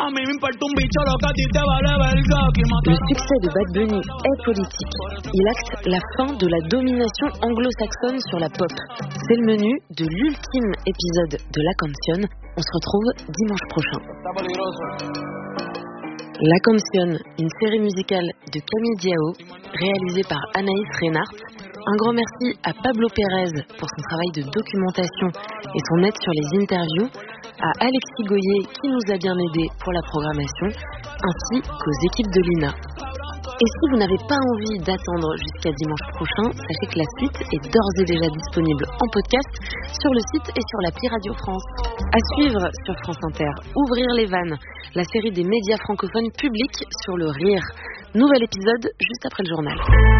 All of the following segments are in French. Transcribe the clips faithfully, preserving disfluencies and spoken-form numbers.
Le succès de Bad Bunny est politique. Il acte la fin de la domination anglo-saxonne sur la pop. C'est le menu de l'ultime épisode de La Canción. On se retrouve dimanche prochain. La Canción, une série musicale de Camille Diao, réalisée par Anaïs Reinhardt. Un grand merci à Pablo Pérez pour son travail de documentation et son aide sur les interviews, à Alexis Goyer qui nous a bien aidés pour la programmation, ainsi qu'aux équipes de l'I N A. Et si vous n'avez pas envie d'attendre jusqu'à dimanche prochain, sachez que la suite est d'ores et déjà disponible en podcast sur le site et sur l'appli Radio France. À suivre sur France Inter, Ouvrir les vannes, la série des médias francophones publics sur le rire. Nouvel épisode juste après le journal.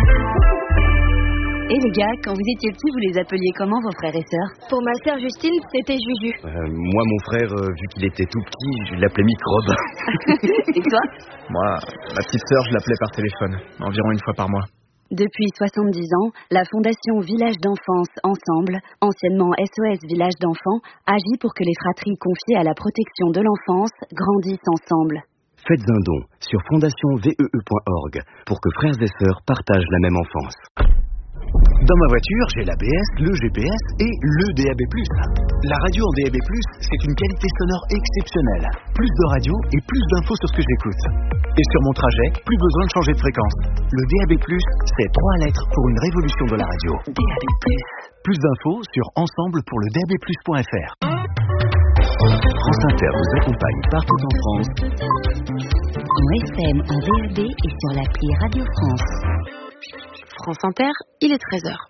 Et les gars, quand vous étiez petits, vous les appeliez comment vos frères et sœurs? Pour ma sœur Justine, c'était Juju. Euh, moi, mon frère, euh, vu qu'il était tout petit, je l'appelais Microbe. Et toi? Moi, ma petite sœur, je l'appelais par téléphone, environ une fois par mois. Depuis soixante-dix ans, la Fondation Village d'Enfance Ensemble, anciennement S O S Village d'Enfants, agit pour que les fratries confiées à la protection de l'enfance grandissent ensemble. Faites un don sur fondation v e e point org pour que frères et sœurs partagent la même enfance. Dans ma voiture, j'ai l'A B S, le G P S et le D A B plus. La radio en D A B plus, c'est une qualité sonore exceptionnelle. Plus de radio et plus d'infos sur ce que j'écoute. Et sur mon trajet, plus besoin de changer de fréquence. Le D A B plus, c'est trois lettres pour une révolution de la radio. D A B plus. Plus d'infos sur ensemble pour le d a b plus point f r. France Inter vous accompagne partout en France. En F M, en D A B et sur l'appli Radio France. France Inter, il est treize heures.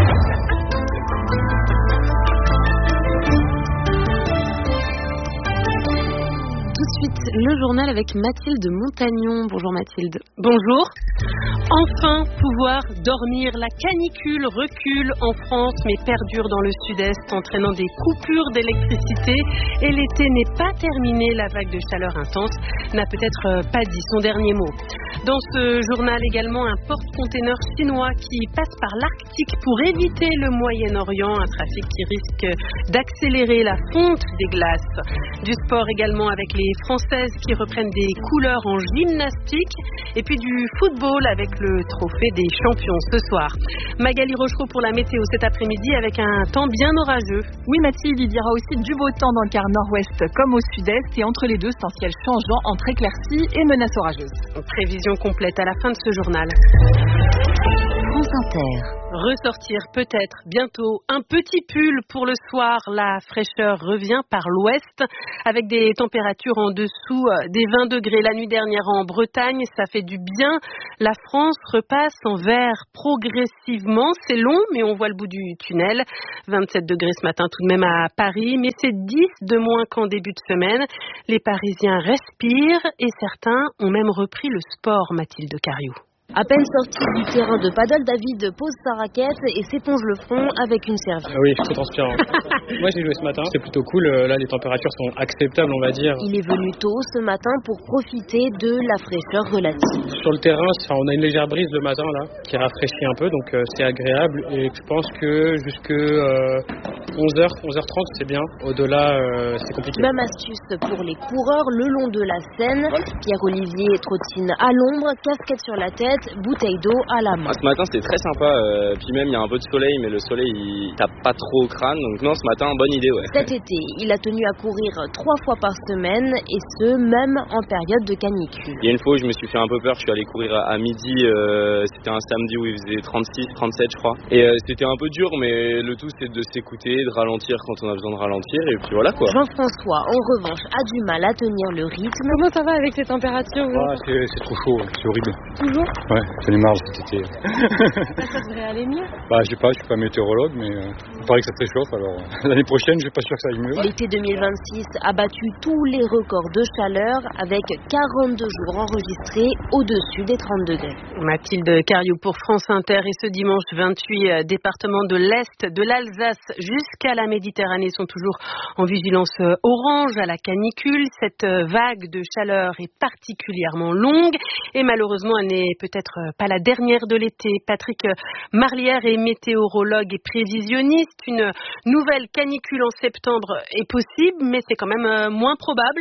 Tout de suite, le journal avec Mathilde Montagnon. Bonjour Mathilde. Bonjour. Enfin pouvoir dormir. La canicule recule en France mais perdure dans le sud-est, entraînant des coupures d'électricité. Et l'été n'est pas terminé. La vague de chaleur intense n'a peut-être pas dit son dernier mot. Dans ce journal également, un porte-container chinois qui passe par l'Arctique pour éviter le Moyen-Orient. Un trafic qui risque d'accélérer la fonte des glaces. Du sport également avec les Françaises qui reprennent des couleurs en gymnastique. Et puis du football avec le trophée des champions ce soir. Magali Rochereau pour la météo cet après-midi avec un temps bien orageux. Oui Mathilde, il y aura aussi du beau temps dans le quart nord-ouest comme au sud-est et entre les deux, c'est un ciel changeant entre éclaircies et menaces orageuses. Prévision complète à la fin de ce journal. France Inter. Ressortir peut-être bientôt un petit pull pour le soir. La fraîcheur revient par l'ouest avec des températures en dessous des vingt degrés. La nuit dernière en Bretagne, ça fait du bien. La France repasse en vert progressivement. C'est long, mais on voit le bout du tunnel. vingt-sept degrés ce matin tout de même à Paris, mais c'est dix de moins qu'en début de semaine. Les Parisiens respirent et certains ont même repris le sport, Mathilde Cariou. À peine sorti du terrain de paddle, David pose sa raquette et s'éponge le front avec une serviette. Ah oui, je suis transpirant. Moi j'ai joué ce matin, c'est plutôt cool. Là les températures sont acceptables on va dire. Il est venu tôt ce matin pour profiter de la fraîcheur relative. Sur le terrain, on a une légère brise le matin là, qui rafraîchit un peu, donc euh, c'est agréable. Et je pense que jusque euh, onze heures, onze heures trente c'est bien. Au-delà euh, c'est compliqué. Même astuce pour les coureurs le long de la Seine. Pierre-Olivier trottine à l'ombre, casquette sur la tête, bouteille d'eau à la main. Ah, ce matin c'était très sympa, euh, puis même il y a un peu de soleil mais le soleil il tape pas trop au crâne, donc non ce matin bonne idée ouais. Cet été il a tenu à courir trois fois par semaine et ce même en période de canicule. Il y a une fois où je me suis fait un peu peur, je suis allé courir à, à midi, euh, c'était un samedi où il faisait trente-six, trente-sept je crois et euh, c'était un peu dur mais le tout c'est de s'écouter, de ralentir quand on a besoin de ralentir et puis voilà quoi. Jean-François en revanche a du mal à tenir le rythme. Comment ça va avec ces températures? Ah, c'est, c'est trop chaud, c'est horrible. Toujours? Ouais, j'en ai marre cet été. Ça devrait aller mieux. Bah je sais pas, je suis pas météorologue mais euh, il paraît que ça se réchauffe alors euh, l'année prochaine je suis pas sûr que ça aille mieux. L'été deux mille vingt-six a battu tous les records de chaleur avec quarante-deux jours enregistrés au-dessus des trente degrés. Mathilde Cariou pour France Inter et ce dimanche vingt-huit départements de l'Est, de l'Alsace jusqu'à la Méditerranée sont toujours en vigilance orange à la canicule. Cette vague de chaleur est particulièrement longue et malheureusement elle n'est peut-être pas la dernière de l'été. Patrick Marlière est météorologue et prévisionniste. Une nouvelle canicule en septembre est possible, mais c'est quand même moins probable.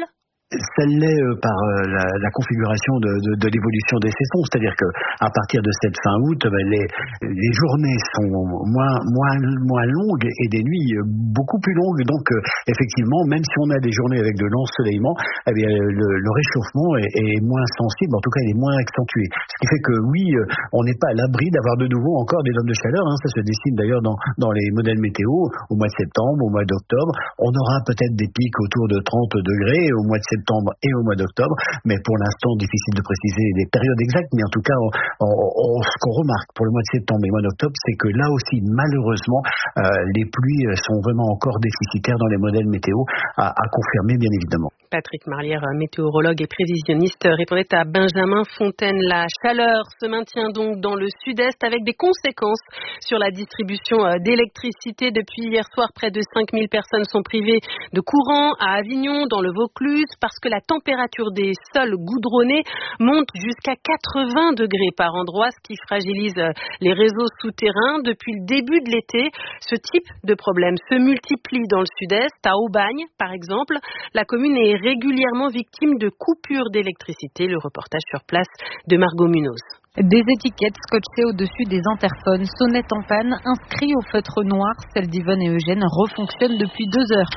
Ça l'est par la, la configuration de, de, de l'évolution des saisons, c'est-à-dire que à partir de cette fin août, les, les journées sont moins, moins, moins longues et des nuits beaucoup plus longues. Donc effectivement, même si on a des journées avec de l'ensoleillement, eh bien, le, le réchauffement est, est moins sensible, en tout cas il est moins accentué. Ce qui fait que oui, on n'est pas à l'abri d'avoir de nouveau encore des donnes de chaleur. Hein. Ça se dessine d'ailleurs dans, dans les modèles météo au mois de septembre, au mois d'octobre. On aura peut-être des pics autour de trente degrés au mois de septembre et au mois d'octobre, mais pour l'instant difficile de préciser les périodes exactes, mais en tout cas on, on, on, ce qu'on remarque pour le mois de septembre et le mois d'octobre, c'est que là aussi malheureusement euh, les pluies sont vraiment encore déficitaires dans les modèles météo, à, à confirmer bien évidemment. Patrick Marlière, météorologue et prévisionniste, répondait à Benjamin Fontaine. La chaleur se maintient donc dans le sud-est avec des conséquences sur la distribution d'électricité. Depuis hier soir, près de cinq mille personnes sont privées de courant à Avignon, dans le Vaucluse, parce que la température des sols goudronnés monte jusqu'à quatre-vingts degrés par endroit, ce qui fragilise les réseaux souterrains. Depuis le début de l'été, ce type de problème se multiplie dans le sud-est. À Aubagne, par exemple, la commune est régulièrement victime de coupures d'électricité. Le reportage sur place de Margot Munoz. Des étiquettes scotchées au-dessus des interphones, sonnettes en panne, inscrits au feutre noir. Celle d'Yvonne et Eugène refonctionne depuis deux heures.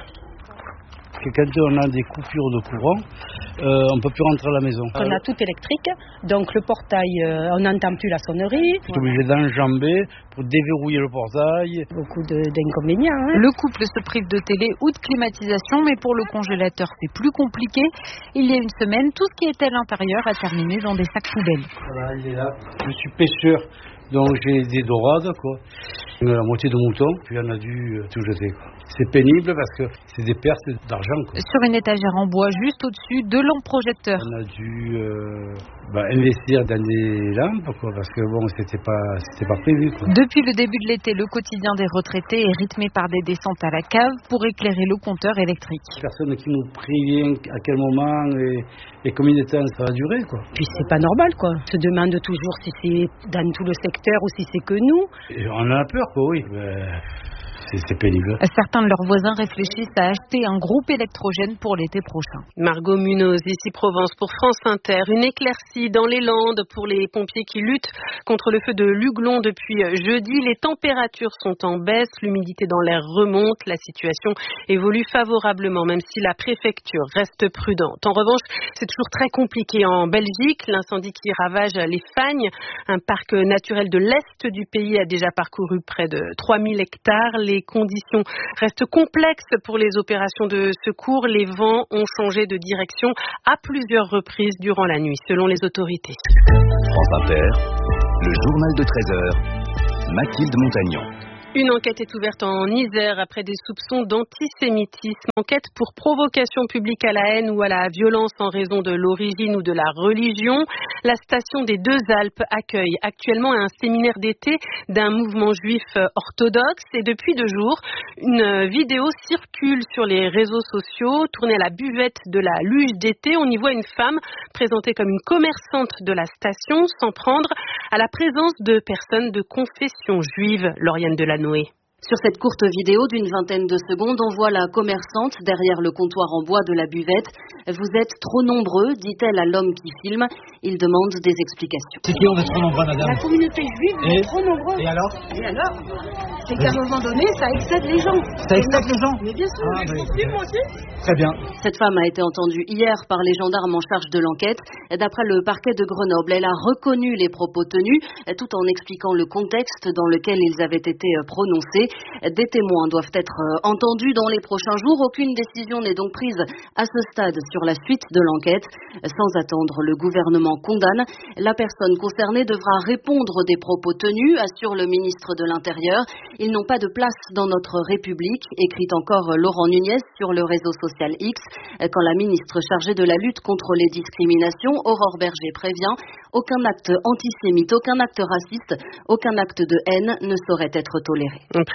Quand on a des coupures de courant, euh, on ne peut plus rentrer à la maison. On a tout électrique, donc le portail, euh, on n'entend plus la sonnerie. On est obligé d'enjamber pour déverrouiller le portail. Beaucoup de, d'inconvénients. Hein. Le couple se prive de télé ou de climatisation, mais pour le congélateur, c'est plus compliqué. Il y a une semaine, tout ce qui était à l'intérieur a terminé dans des sacs poubelles. Voilà, il est là. Je suis pêcheur, donc j'ai des dorades, quoi. La moitié de mouton, puis on a dû tout jeter, quoi. C'est pénible parce que c'est des pertes d'argent, quoi. Sur une étagère en bois juste au-dessus de lampes projecteurs. On a dû euh, bah, investir dans des lampes, quoi, parce que bon, c'était pas, c'était pas prévu, quoi. Depuis le début de l'été, le quotidien des retraités est rythmé par des descentes à la cave pour éclairer le compteur électrique. Personne qui nous prévient à quel moment et, et combien de temps ça va durer, quoi. Puis c'est pas normal, quoi. On se demande toujours si c'est dans tout le secteur ou si c'est que nous. Et on a peur, quoi, oui. Mais... C'est, c'est pénible. Certains de leurs voisins réfléchissent à acheter un groupe électrogène pour l'été prochain. Margot Munoz, ici Provence pour France Inter. Une éclaircie dans les Landes pour les pompiers qui luttent contre le feu de l'Huglon depuis jeudi. Les températures sont en baisse, l'humidité dans l'air remonte. La situation évolue favorablement, même si la préfecture reste prudente. En revanche, c'est toujours très compliqué en Belgique. L'incendie qui ravage les Fagnes, un parc naturel de l'Est du pays, a déjà parcouru près de trois mille hectares. Les conditions restent complexes pour les opérations de secours. Les vents ont changé de direction à plusieurs reprises durant la nuit, selon les autorités. France Inter, le journal de treize heures, Mathilde Montagnon. Une enquête est ouverte en Isère après des soupçons d'antisémitisme. Enquête pour provocation publique à la haine ou à la violence en raison de l'origine ou de la religion. La station des Deux Alpes accueille actuellement un séminaire d'été d'un mouvement juif orthodoxe. Et depuis deux jours, une vidéo circule sur les réseaux sociaux, tournée à la buvette de la luge d'été. On y voit une femme présentée comme une commerçante de la station, s'en prendre à la présence de personnes de confession juive. Lauriane Delanoë. Sur cette courte vidéo d'une vingtaine de secondes, on voit la commerçante derrière le comptoir en bois de la buvette. Vous êtes trop nombreux, dit-elle à l'homme qui filme. Il demande des explications. C'est qui on est trop nombreux, madame? La communauté juive, vous êtes trop nombreux. Et alors? Et alors? C'est qu'à un moment donné, ça excède les gens. Ça excède les gens? Mais bien sûr, ah, mais oui. moi aussi. Très bien. Cette femme a été entendue hier par les gendarmes en charge de l'enquête. D'après le parquet de Grenoble, elle a reconnu les propos tenus, tout en expliquant le contexte dans lequel ils avaient été prononcés. Des témoins doivent être entendus dans les prochains jours. Aucune décision n'est donc prise à ce stade sur la suite de l'enquête. Sans attendre, le gouvernement condamne. La personne concernée devra répondre des propos tenus, assure le ministre de l'Intérieur. Ils n'ont pas de place dans notre République, écrit encore Laurent Nunez sur le réseau social X. Quand la ministre chargée de la lutte contre les discriminations, Aurore Berger, prévient, aucun acte antisémite, aucun acte raciste, aucun acte de haine ne saurait être toléré.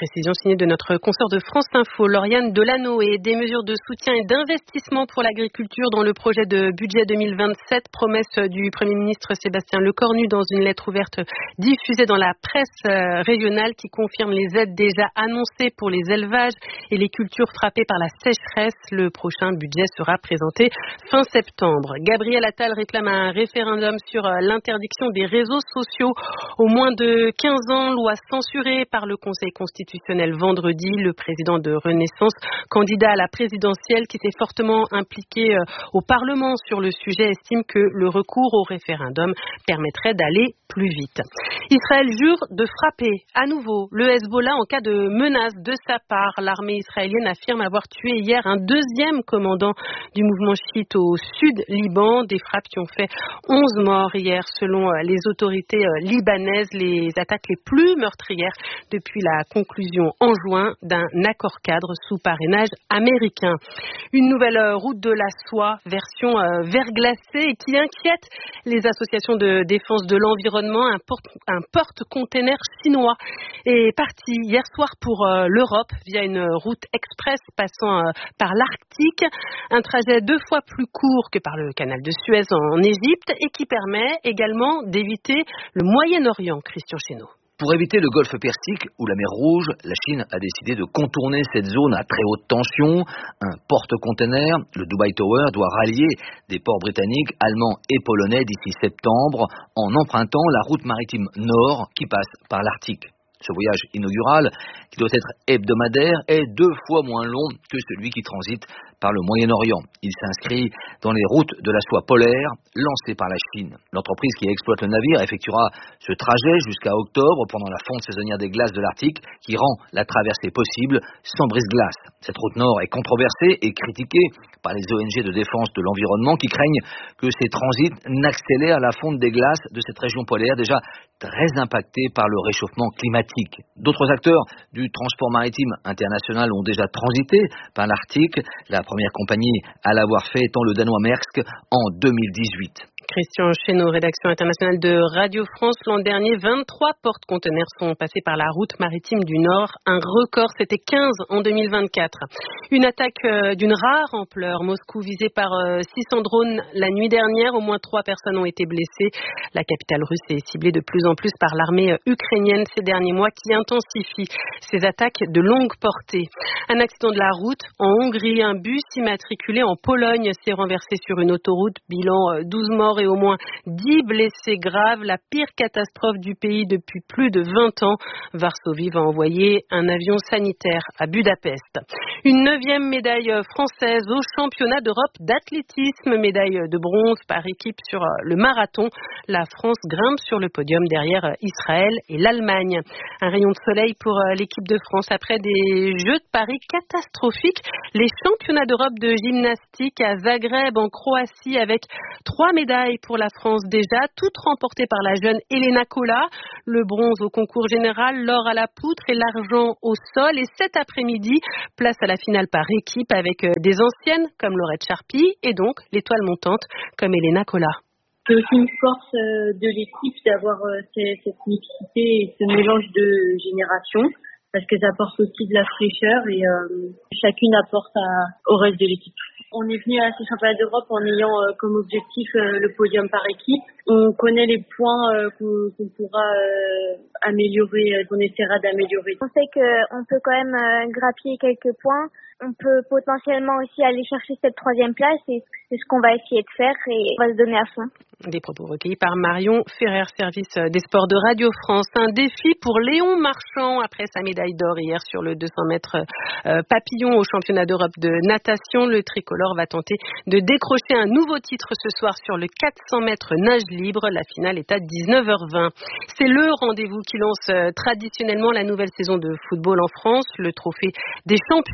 précisions signées de notre consoeur de France Info, Lauriane Delano. Et des mesures de soutien et d'investissement pour l'agriculture dans le projet de budget deux mille vingt-sept. Promesse du Premier ministre Sébastien Lecornu dans une lettre ouverte diffusée dans la presse régionale qui confirme les aides déjà annoncées pour les élevages et les cultures frappées par la sécheresse. Le prochain budget sera présenté fin septembre. Gabriel Attal réclame un référendum sur l'interdiction des réseaux sociaux au moins de quinze ans, loi censurée par le Conseil constitutionnel vendredi. Le président de Renaissance, candidat à la présidentielle qui s'est fortement impliqué au Parlement sur le sujet, estime que le recours au référendum permettrait d'aller plus vite. Israël jure de frapper à nouveau le Hezbollah en cas de menace de sa part. L'armée israélienne affirme avoir tué hier un deuxième commandant du mouvement chiite au sud Liban. Des frappes qui ont fait onze morts hier selon les autorités libanaises, les attaques les plus meurtrières depuis la conclusion en juin d'un accord cadre sous parrainage américain. Une nouvelle route de la soie version verglacée et qui inquiète les associations de défense de l'environnement. Un, porte, un porte-container chinois est parti hier soir pour euh, l'Europe via une route express passant euh, par l'Arctique. Un trajet deux fois plus court que par le canal de Suez en Égypte et qui permet également d'éviter le Moyen-Orient. Christian Chesneau. Pour éviter le golfe Persique ou la mer Rouge, la Chine a décidé de contourner cette zone à très haute tension. Un porte-container, le Dubai Tower, doit rallier des ports britanniques, allemands et polonais d'ici septembre en empruntant la route maritime nord qui passe par l'Arctique. Ce voyage inaugural, qui doit être hebdomadaire, est deux fois moins long que celui qui transite par le Moyen-Orient. Il s'inscrit dans les routes de la soie polaire lancées par la Chine. L'entreprise qui exploite le navire effectuera ce trajet jusqu'à octobre pendant la fonte saisonnière des glaces de l'Arctique qui rend la traversée possible sans brise-glace. Cette route nord est controversée et critiquée par les O N G de défense de l'environnement qui craignent que ces transits n'accélèrent la fonte des glaces de cette région polaire déjà très impactée par le réchauffement climatique. D'autres acteurs du transport maritime international ont déjà transité par l'Arctique, la première compagnie à l'avoir fait étant le danois Maersk en deux mille dix-huit. Christian Chesneau, rédaction internationale de Radio France. L'an dernier, vingt-trois porte-conteneurs sont passés par la route maritime du Nord. Un record, c'était quinze en deux mille vingt-quatre. Une attaque euh, d'une rare ampleur. Moscou visé par euh, six cents drones la nuit dernière. Au moins trois personnes ont été blessées. La capitale russe est ciblée de plus en plus par l'armée euh, ukrainienne ces derniers mois qui intensifie ses attaques de longue portée. Un accident de la route en Hongrie. Un bus immatriculé en Pologne s'est renversé sur une autoroute. Bilan euh, douze morts et au moins dix blessés graves, la pire catastrophe du pays depuis plus de vingt ans. Varsovie va envoyer un avion sanitaire à Budapest. Une neuvième médaille française au championnat d'Europe d'athlétisme, médaille de bronze par équipe sur le marathon. La France grimpe sur le podium derrière Israël et l'Allemagne. Un rayon de soleil pour l'équipe de France après des Jeux de Paris catastrophiques. Les championnats d'Europe de gymnastique à Zagreb en Croatie avec trois médailles pour la France déjà, toutes remportées par la jeune Elena Kola. Le bronze au concours général, l'or à la poutre et l'argent au sol. Et cet après-midi, place à la finale par équipe avec des anciennes comme Laurette Charpy et donc l'étoile montante comme Elena Kola. C'est aussi une force de l'équipe d'avoir cette mixité et ce mélange de générations parce que ça apporte aussi de la fraîcheur et euh, chacune apporte à, au reste de l'équipe. On est venu à ces championnats d'Europe en ayant euh, comme objectif euh, le podium par équipe. On connaît les points euh, qu'on, qu'on pourra euh, améliorer, euh, qu'on essaiera d'améliorer. On sait qu'on peut quand même euh, grappiller quelques points. On peut potentiellement aussi aller chercher cette troisième place et c'est ce qu'on va essayer de faire et on va se donner à fond. Des propos recueillis par Marion Ferrer, service des sports de Radio France. Un défi pour Léon Marchand après sa médaille d'or hier sur le deux cents mètres euh, papillon au championnat d'Europe de natation. Le tricolore va tenter de décrocher un nouveau titre ce soir sur le quatre cents mètres nage libre. La finale est à dix-neuf heures vingt. C'est le rendez-vous qui lance euh, traditionnellement la nouvelle saison de football en France. Le trophée des champions ce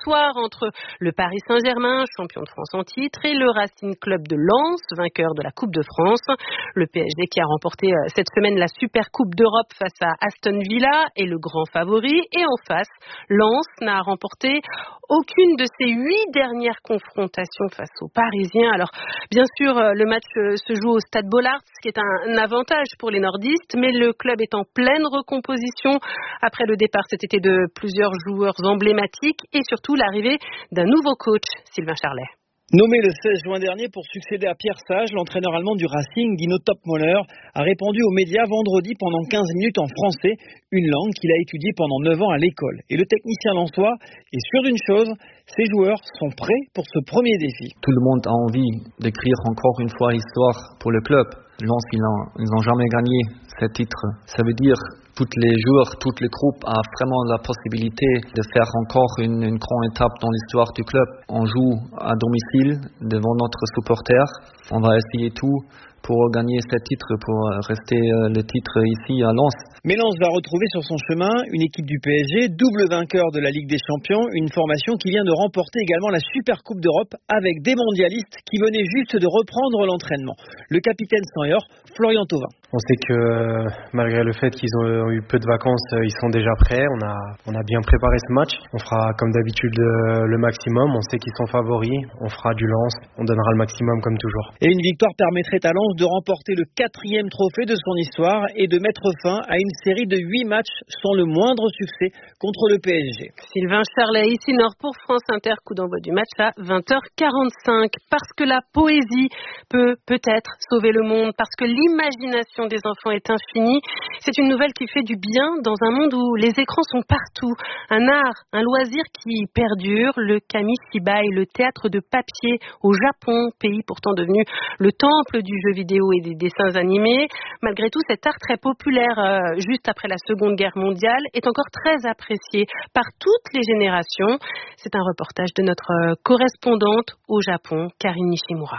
soir entre le Paris Saint-Germain, champion de France en titre, et le Racing Club de Lens, vainqueur de la Coupe de France. Le P S G qui a remporté cette semaine la Super Coupe d'Europe face à Aston Villa est le grand favori. Et en face, Lens n'a remporté aucune de ses huit dernières confrontations face aux Parisiens. Alors, bien sûr, le match se joue au Stade Bollaert, ce qui est un avantage pour les nordistes, mais le club est en pleine recomposition après le départ cet été de plusieurs joueurs emblématiques et surtout l'arrivée d'un nouveau coach, Sylvain Charlet. Nommé le seize juin dernier pour succéder à Pierre Sage, l'entraîneur allemand du Racing, Dino Topmöller, a répondu aux médias vendredi pendant quinze minutes en français, une langue qu'il a étudiée pendant neuf ans à l'école. Et le technicien lensois est sûr d'une chose, ses joueurs sont prêts pour ce premier défi. Tout le monde a envie d'écrire encore une fois l'histoire pour le club. Lens, ils n'ont jamais gagné ce titre. Ça veut dire tous les joueurs, tous les groupes ont vraiment la possibilité de faire encore une, une grande étape dans l'histoire du club. On joue à domicile devant notre supporter. On va essayer tout pour gagner ce titre, pour rester le titre ici à Lens. Mais Lens va retrouver sur son chemin une équipe du P S G, double vainqueur de la Ligue des Champions, une formation qui vient de remporter également la Super Coupe d'Europe avec des mondialistes qui venaient juste de reprendre l'entraînement. Le capitaine Sanyeur, Florian Thauvin. On sait que malgré le fait qu'ils ont eu peu de vacances, ils sont déjà prêts. On a, on a bien préparé ce match. On fera comme d'habitude le maximum. On sait qu'ils sont favoris. On fera du lance. On donnera le maximum comme toujours. Et une victoire permettrait à Lens de remporter le quatrième trophée de son histoire et de mettre fin à une série de huit matchs sans le moindre succès contre le P S G. Sylvain Charlet, ici Nord pour France Inter, coup d'envoi du match à vingt heures quarante-cinq. Parce que la poésie peut peut-être sauver le monde, parce que l'imagination des enfants est infinie. C'est une nouvelle qui fait du bien dans un monde où les écrans sont partout. Un art, un loisir qui perdure, le kamishibai, le théâtre de papier au Japon, pays pourtant devenu le temple du jeu vidéo et des dessins animés. Malgré tout, cet art très populaire euh, juste après la Seconde Guerre mondiale est encore très apprécié par toutes les générations. C'est un reportage de notre euh, correspondante au Japon, Karine Nishimura.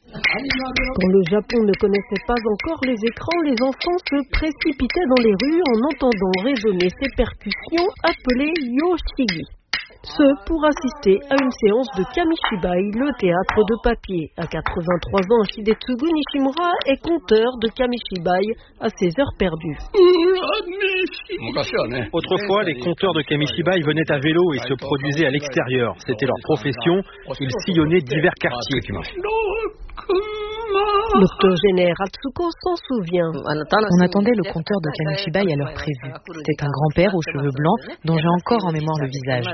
Quand le Japon ne connaissait pas encore les écrans, les enfants se précipitaient dans les rues en entendant résonner ces percussions appelées yoshigi. Ce pour assister à une séance de kamishibai, le théâtre de papier. À quatre-vingt-trois ans, Hidetsugu Nishimura est conteur de kamishibai à ses heures perdues. Autrefois, les conteurs de kamishibai venaient à vélo et se produisaient à l'extérieur. C'était leur profession. Ils sillonnaient divers quartiers. L'octogénaire Atsuko s'en souvient. On attendait le conteur de kamishibai à l'heure prévue. C'était un grand-père aux cheveux blancs dont j'ai encore en mémoire le visage.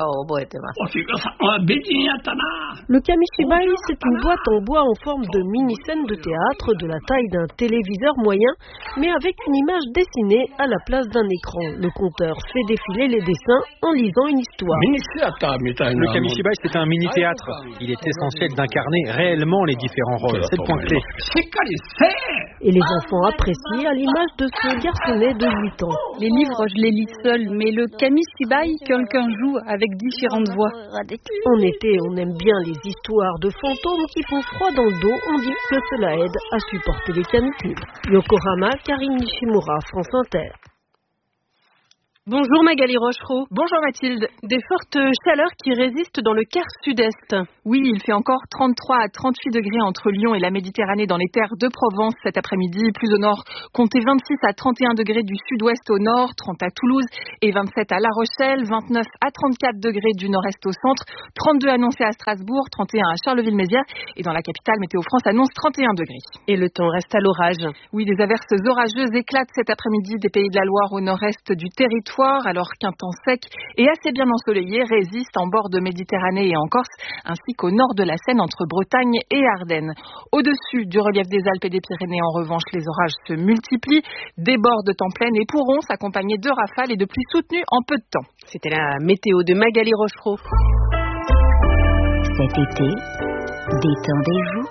Le kamishibai, c'est une boîte en bois en forme de mini-scène de théâtre de la taille d'un téléviseur moyen, mais avec une image dessinée à la place d'un écran. Le conteur fait défiler les dessins en lisant une histoire. Le kamishibai, c'est un mini-théâtre. Il est essentiel d'incarner réellement les différents rôles. C'est le point clé. Et les enfants apprécient à l'image de ce garçonnet de huit ans. Les livres, je les lis seuls, mais le kamishibai, quelqu'un joue avec différentes voix. En été, on aime bien les histoires de fantômes qui font froid dans le dos. On dit que cela aide à supporter les canicules. Yokohama, Karine Nishimura, France Inter. Bonjour Magali Rochereau. Bonjour Mathilde. Des fortes chaleurs qui résistent dans le quart sud-est. Oui, il fait encore trente-trois à trente-huit degrés entre Lyon et la Méditerranée dans les terres de Provence cet après-midi. Plus au nord, comptez vingt-six à trente et un degrés du sud-ouest au nord, trente à Toulouse et vingt-sept à La Rochelle, vingt-neuf à trente-quatre degrés du nord-est au centre, trente-deux annoncés à Strasbourg, trente et un à Charleville-Mézières et dans la capitale, Météo France annonce trente et un degrés. Et le temps reste à l'orage. Oui, des averses orageuses éclatent cet après-midi des Pays de la Loire au nord-est du territoire, alors qu'un temps sec et assez bien ensoleillé résiste en bord de Méditerranée et en Corse, ainsi qu'au nord de la Seine entre Bretagne et Ardennes. Au-dessus du relief des Alpes et des Pyrénées, en revanche, les orages se multiplient, débordent en pleine et pourront s'accompagner de rafales et de pluies soutenues en peu de temps. C'était la météo de Magali Rochereau. Cet été, détendez-vous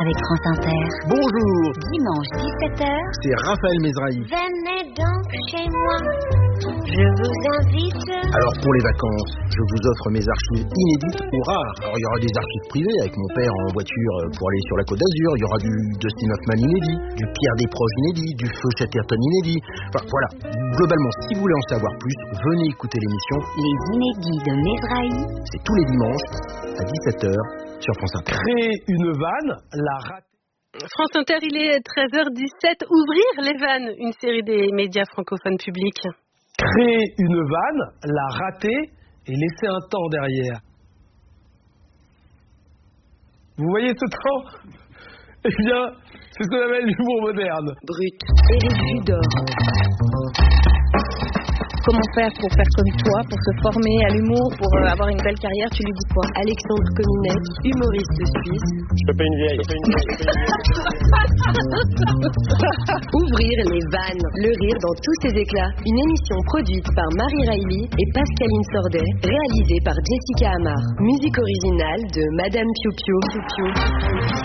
avec France Inter. Bonjour. Dimanche dix-sept heures. C'est Raphaël Mesrahi. Venez donc chez moi. Je vous invite. Alors pour les vacances, je vous offre mes archives inédites ou rares. Alors il y aura des archives privées avec mon père en voiture pour aller sur la Côte d'Azur. Il y aura du Dustin Hoffman inédit, du Pierre Desproges inédit, du Feu Chatterton inédit. Enfin voilà, globalement, si vous voulez en savoir plus, venez écouter l'émission Les Inédits de Mesrahi. C'est tous les dimanches à dix-sept heures sur France Inter. Créer une vanne, la rater. France Inter, il est treize heures dix-sept. Ouvrir les vannes, une série des médias francophones publics. Créer une vanne, la rater et laisser un temps derrière. Vous voyez ce temps? Eh bien, c'est ce qu'on appelle l'humour moderne. Brut. Éric Judor. Comment faire pour faire comme toi, pour se former à l'humour, pour euh, avoir une belle carrière? Tu lui dis quoi? Alexandre Cominec, humoriste suisse. Je peux pas une vieille. Ouvrir les vannes, le rire dans tous ses éclats. Une émission produite par Marie Riley et Pascaline Sordet, réalisée par Jessica Amar. Musique originale de Madame Piu Piu. Piu Piu.